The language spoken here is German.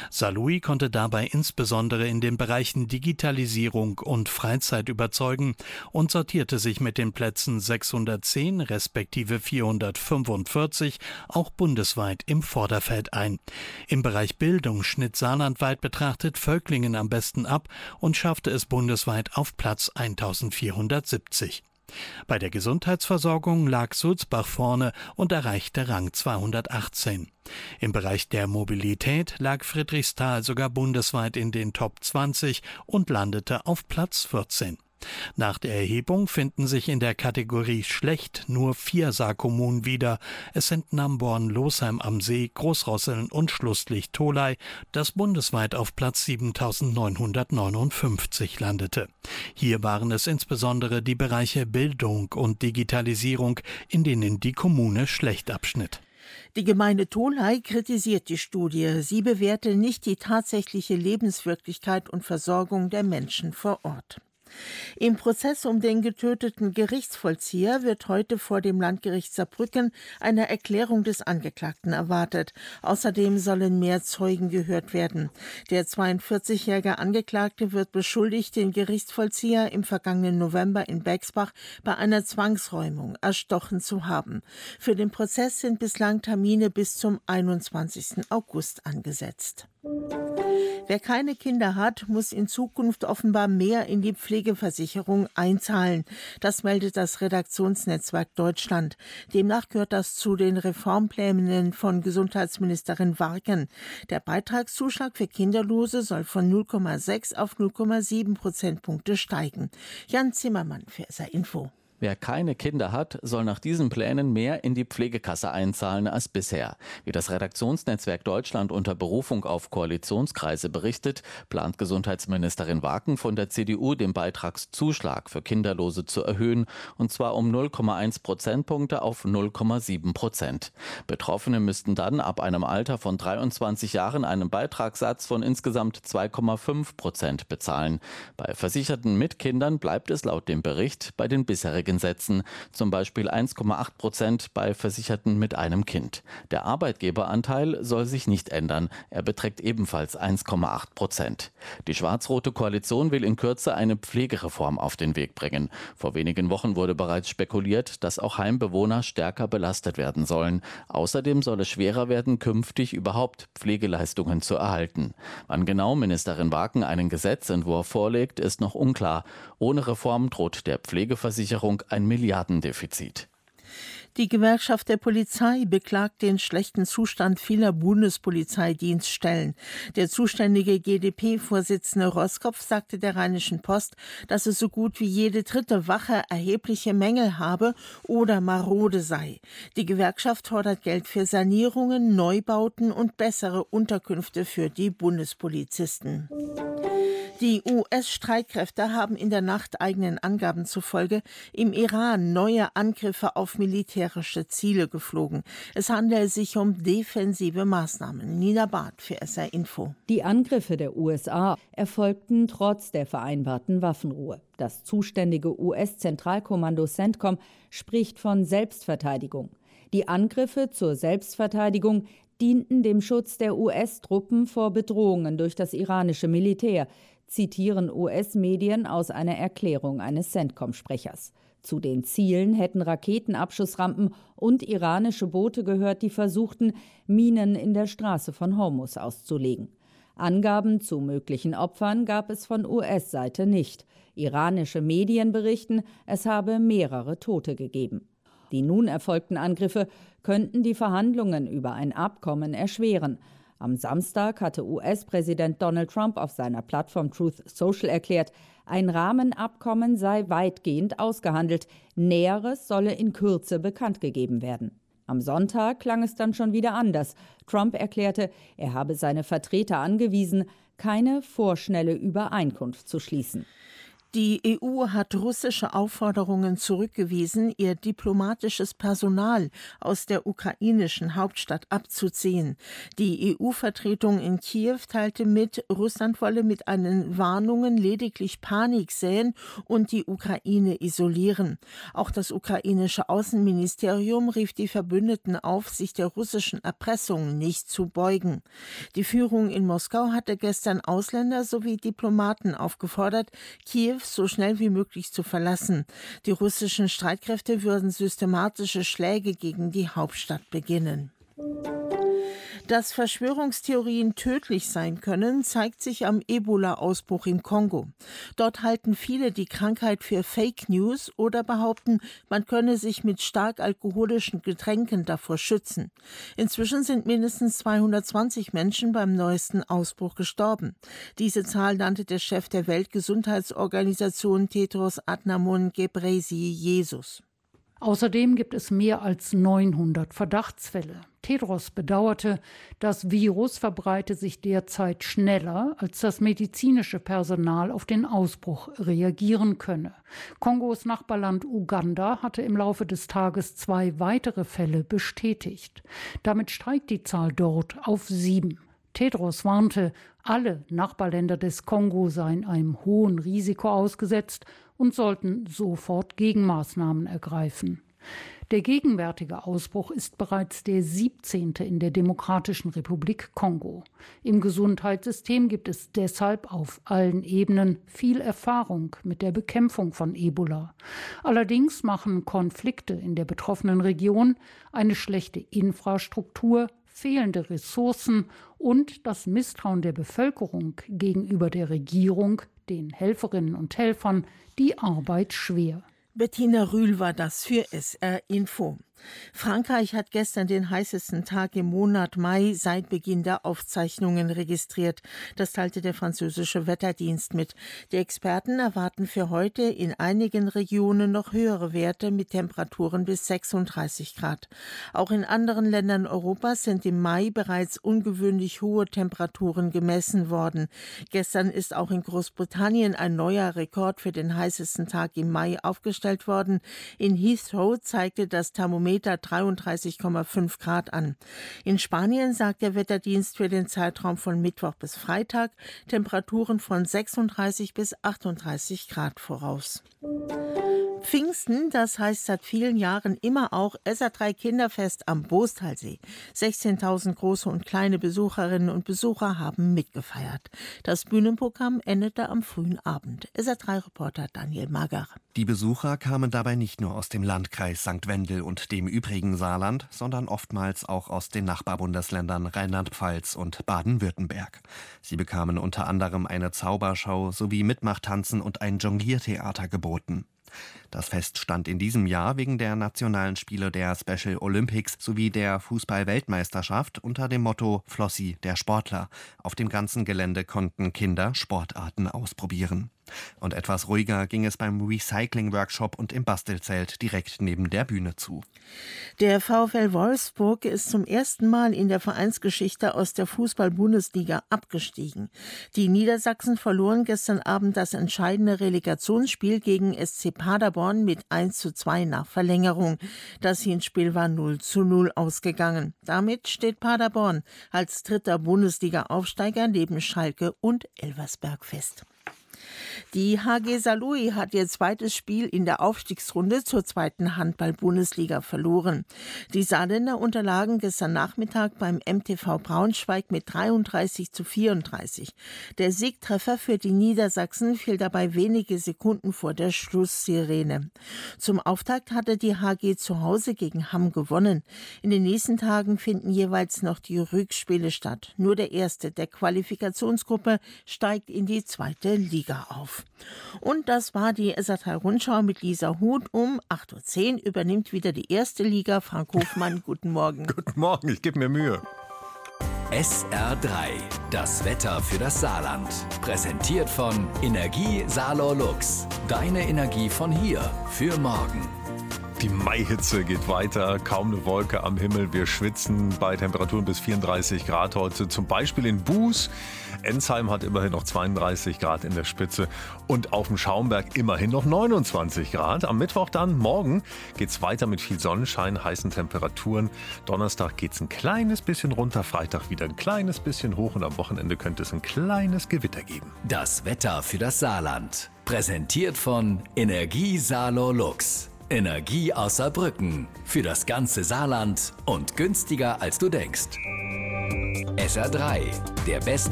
Saarlouis konnte dabei insbesondere in den Bereichen Digitalisierung und Freizeit überzeugen und sortierte sich mit den Plätzen 610 respektive 445 auch bundesweit im Vorderfeld ein. Im Bereich Bildung schnitt saarlandweit betrachtet Völklingen am besten ab und schaffte es bundesweit auf Platz 1470. Bei der Gesundheitsversorgung lag Sulzbach vorne und erreichte Rang 218. Im Bereich der Mobilität lag Friedrichsthal sogar bundesweit in den Top 20 und landete auf Platz 14. Nach der Erhebung finden sich in der Kategorie schlecht nur 4 Saarkommunen wieder. Es sind Namborn, Losheim am See, Großrosseln und Schlusslicht-Tholey, das bundesweit auf Platz 7.959 landete. Hier waren es insbesondere die Bereiche Bildung und Digitalisierung, in denen die Kommune schlecht abschnitt. Die Gemeinde Tholey kritisiert die Studie. Sie bewerte nicht die tatsächliche Lebenswirklichkeit und Versorgung der Menschen vor Ort. Im Prozess um den getöteten Gerichtsvollzieher wird heute vor dem Landgericht Saarbrücken eine Erklärung des Angeklagten erwartet. Außerdem sollen mehr Zeugen gehört werden. Der 42-jährige Angeklagte wird beschuldigt, den Gerichtsvollzieher im vergangenen November in Bexbach bei einer Zwangsräumung erstochen zu haben. Für den Prozess sind bislang Termine bis zum 21. August angesetzt. Wer keine Kinder hat, muss in Zukunft offenbar mehr in die Pflegeversicherung einzahlen. Das meldet das Redaktionsnetzwerk Deutschland. Demnach gehört das zu den Reformplänen von Gesundheitsministerin Warken. Der Beitragszuschlag für Kinderlose soll von 0,6 auf 0,7 Prozentpunkte steigen. Jan Zimmermann für SR Info. Wer keine Kinder hat, soll nach diesen Plänen mehr in die Pflegekasse einzahlen als bisher. Wie das Redaktionsnetzwerk Deutschland unter Berufung auf Koalitionskreise berichtet, plant Gesundheitsministerin Warken von der CDU den Beitragszuschlag für Kinderlose zu erhöhen, und zwar um 0,1 Prozentpunkte auf 0,7%. Betroffene müssten dann ab einem Alter von 23 Jahren einen Beitragssatz von insgesamt 2,5% bezahlen. Bei Versicherten mit Kindern bleibt es laut dem Bericht bei den bisherigen Sätzen, zum Beispiel 1,8% bei Versicherten mit einem Kind. Der Arbeitgeberanteil soll sich nicht ändern, er beträgt ebenfalls 1,8%. Die schwarz-rote Koalition will in Kürze eine Pflegereform auf den Weg bringen. Vor wenigen Wochen wurde bereits spekuliert, dass auch Heimbewohner stärker belastet werden sollen. Außerdem soll es schwerer werden, künftig überhaupt Pflegeleistungen zu erhalten. Wann genau Ministerin Warken einen Gesetzentwurf vorlegt, ist noch unklar. Ohne Reform droht der Pflegeversicherung ein Milliardendefizit. Die Gewerkschaft der Polizei beklagt den schlechten Zustand vieler Bundespolizeidienststellen. Der zuständige GdP-Vorsitzende Roskopf sagte der Rheinischen Post, dass es so gut wie jede dritte Wache erhebliche Mängel habe oder marode sei. Die Gewerkschaft fordert Geld für Sanierungen, Neubauten und bessere Unterkünfte für die Bundespolizisten. Die US-Streitkräfte haben in der Nacht eigenen Angaben zufolge im Iran neue Angriffe auf militärische Ziele geflogen. Es handelt sich um defensive Maßnahmen. Nina Barth für SR Info. Die Angriffe der USA erfolgten trotz der vereinbarten Waffenruhe. Das zuständige US-Zentralkommando CENTCOM spricht von Selbstverteidigung. Die Angriffe zur Selbstverteidigung dienten dem Schutz der US-Truppen vor Bedrohungen durch das iranische Militär, zitieren US-Medien aus einer Erklärung eines CENTCOM-Sprechers. Zu den Zielen hätten Raketenabschussrampen und iranische Boote gehört, die versuchten, Minen in der Straße von Hormuz auszulegen. Angaben zu möglichen Opfern gab es von US-Seite nicht. Iranische Medien berichten, es habe mehrere Tote gegeben. Die nun erfolgten Angriffe könnten die Verhandlungen über ein Abkommen erschweren. Am Samstag hatte US-Präsident Donald Trump auf seiner Plattform Truth Social erklärt, ein Rahmenabkommen sei weitgehend ausgehandelt. Näheres solle in Kürze bekannt gegeben werden. Am Sonntag klang es dann schon wieder anders. Trump erklärte, er habe seine Vertreter angewiesen, keine vorschnelle Übereinkunft zu schließen. Die EU hat russische Aufforderungen zurückgewiesen, ihr diplomatisches Personal aus der ukrainischen Hauptstadt abzuziehen. Die EU-Vertretung in Kiew teilte mit, Russland wolle mit einen Warnungen lediglich Panik säen und die Ukraine isolieren. Auch das ukrainische Außenministerium rief die Verbündeten auf, sich der russischen Erpressung nicht zu beugen. Die Führung in Moskau hatte gestern Ausländer sowie Diplomaten aufgefordert, Kiew so schnell wie möglich zu verlassen. Die russischen Streitkräfte würden systematische Schläge gegen die Hauptstadt beginnen. Dass Verschwörungstheorien tödlich sein können, zeigt sich am Ebola-Ausbruch im Kongo. Dort halten viele die Krankheit für Fake News oder behaupten, man könne sich mit stark alkoholischen Getränken davor schützen. Inzwischen sind mindestens 220 Menschen beim neuesten Ausbruch gestorben. Diese Zahl nannte der Chef der Weltgesundheitsorganisation Tedros Adhanom Ghebreyesus. Außerdem gibt es mehr als 900 Verdachtsfälle. Tedros bedauerte, das Virus verbreite sich derzeit schneller, als das medizinische Personal auf den Ausbruch reagieren könne. Kongos Nachbarland Uganda hatte im Laufe des Tages 2 weitere Fälle bestätigt. Damit steigt die Zahl dort auf 7. Tedros warnte, alle Nachbarländer des Kongo seien einem hohen Risiko ausgesetzt und sollten sofort Gegenmaßnahmen ergreifen. Der gegenwärtige Ausbruch ist bereits der 17. in der Demokratischen Republik Kongo. Im Gesundheitssystem gibt es deshalb auf allen Ebenen viel Erfahrung mit der Bekämpfung von Ebola. Allerdings machen Konflikte in der betroffenen Region, eine schlechte Infrastruktur, fehlende Ressourcen und das Misstrauen der Bevölkerung gegenüber der Regierung, den Helferinnen und Helfern, die Arbeit schwer. Bettina Rühl war das für SR Info. Frankreich hat gestern den heißesten Tag im Monat Mai seit Beginn der Aufzeichnungen registriert. Das teilte der französische Wetterdienst mit. Die Experten erwarten für heute in einigen Regionen noch höhere Werte mit Temperaturen bis 36 Grad. Auch in anderen Ländern Europas sind im Mai bereits ungewöhnlich hohe Temperaturen gemessen worden. Gestern ist auch in Großbritannien ein neuer Rekord für den heißesten Tag im Mai aufgestellt worden. In Heathrow zeigte das Thermometer 33,5 Grad an. In Spanien sagt der Wetterdienst für den Zeitraum von Mittwoch bis Freitag Temperaturen von 36 bis 38 Grad voraus. Pfingsten, das heißt seit vielen Jahren immer auch SA3 Kinderfest am Boostalsee. 16.000 große und kleine Besucherinnen und Besucher haben mitgefeiert. Das Bühnenprogramm endete am frühen Abend. SA3-Reporter Daniel Mager. Die Besucher kamen dabei nicht nur aus dem Landkreis St. Wendel und dem übrigen Saarland, sondern oftmals auch aus den Nachbarbundesländern Rheinland-Pfalz und Baden-Württemberg. Sie bekamen unter anderem eine Zauberschau sowie Mitmachtanzen und ein Jongliertheater geboten. Das Fest stand in diesem Jahr wegen der nationalen Spiele der Special Olympics sowie der Fußball-Weltmeisterschaft unter dem Motto Flossi, der Sportler. Auf dem ganzen Gelände konnten Kinder Sportarten ausprobieren. Und etwas ruhiger ging es beim Recycling-Workshop und im Bastelzelt direkt neben der Bühne zu. Der VfL Wolfsburg ist zum ersten Mal in der Vereinsgeschichte aus der Fußball-Bundesliga abgestiegen. Die Niedersachsen verloren gestern Abend das entscheidende Relegationsspiel gegen SC Paderborn mit 1:2 nach Verlängerung. Das Hinspiel war 0:0 ausgegangen. Damit steht Paderborn als dritter Bundesliga-Aufsteiger neben Schalke und Elversberg fest. Die HG Saarlouis hat ihr zweites Spiel in der Aufstiegsrunde zur zweiten Handball-Bundesliga verloren. Die Saarländer unterlagen gestern Nachmittag beim MTV Braunschweig mit 33:34. Der Siegtreffer für die Niedersachsen fiel dabei wenige Sekunden vor der Schlusssirene. Zum Auftakt hatte die HG zu Hause gegen Hamm gewonnen. In den nächsten Tagen finden jeweils noch die Rückspiele statt. Nur der erste der Qualifikationsgruppe steigt in die zweite Liga auf. Und das war die SA3-Rundschau mit Lisa Huth. Um 8:10 Uhr übernimmt wieder die erste Liga. Frank Hofmann, guten Morgen. Guten Morgen, ich gebe mir Mühe. SR3, das Wetter für das Saarland. Präsentiert von Energie Saarlor Lux. Deine Energie von hier für morgen. Die Maihitze geht weiter, kaum eine Wolke am Himmel. Wir schwitzen bei Temperaturen bis 34 Grad heute. Zum Beispiel in Buß. Ensheim hat immerhin noch 32 Grad in der Spitze. Und auf dem Schaumberg immerhin noch 29 Grad. Am Mittwoch dann, morgen, geht's weiter mit viel Sonnenschein, heißen Temperaturen. Donnerstag geht's ein kleines bisschen runter, Freitag wieder ein kleines bisschen hoch. Und am Wochenende könnte es ein kleines Gewitter geben. Das Wetter für das Saarland. Präsentiert von Energie Saarlor Lux. Energie aus Saarbrücken. Für das ganze Saarland und günstiger als du denkst. SR3, der beste